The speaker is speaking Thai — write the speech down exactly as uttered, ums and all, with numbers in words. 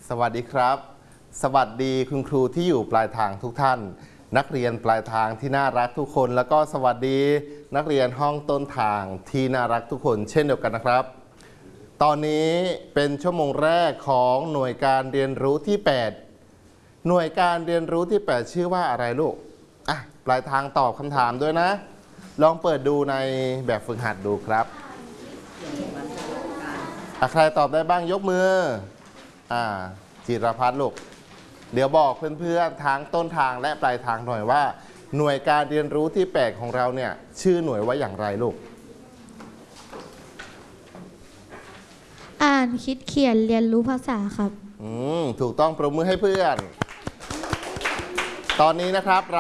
สวัสดีครับ สวัสดีคุณครูที่อยู่ปลายทางทุกท่านนักเรียนปลายทางที่น่ารักทุกคนแล้วก็สวัสดีนักเรียนห้องต้นทางที่น่ารักทุกคนเช่นเดียวกันนะครับตอนนี้เป็นชั่วโมงแรกของหน่วยการเรียนรู้ที่แปดหน่วยการเรียนรู้ที่แปดชื่อว่าอะไรลูกอ่ะปลายทางตอบคำถามด้วยนะลองเปิดดูในแบบฝึกหัดดูครับใครตอบได้บ้างยกมืออ่าจิรพัฒน์ลูกเดี๋ยวบอกเพื่อนๆทั้งต้นทางและปลายทางหน่อยว่าหน่วยการเรียนรู้ที่แปดของเราเนี่ยชื่อหน่วยว่าอย่างไรลูกอ่านคิดเขียนเรียนรู้ภาษาครับอืมถูกต้องปรบมือให้เพื่อนตอนนี้นะครับ